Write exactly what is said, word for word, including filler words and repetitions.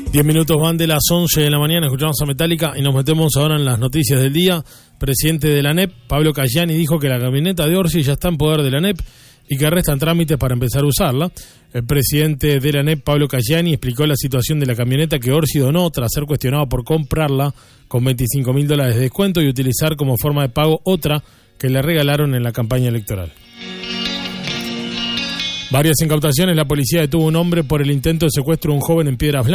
Diez minutos van de las once de la mañana, escuchamos a Metallica y nos metemos ahora en las noticias del día. Presidente de la A N E P, Pablo Caggiani, dijo que la camioneta de Orsi ya está en poder de la A N E P y que restan trámites para empezar a usarla. El presidente de la A N E P, Pablo Caggiani, explicó la situación de la camioneta que Orsi donó tras ser cuestionado por comprarla con veinticinco mil dólares de descuento y utilizar como forma de pago otra que le regalaron en la campaña electoral. Varias incautaciones. La policía detuvo a un hombre por el intento de secuestro de un joven en Piedras Blancas.